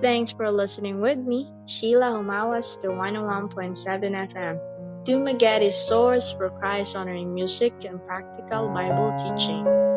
Thanks for listening with me, Sheila Humawas, to 101.7 FM. Dumaguete is source for Christ honoring music and practical Bible teaching.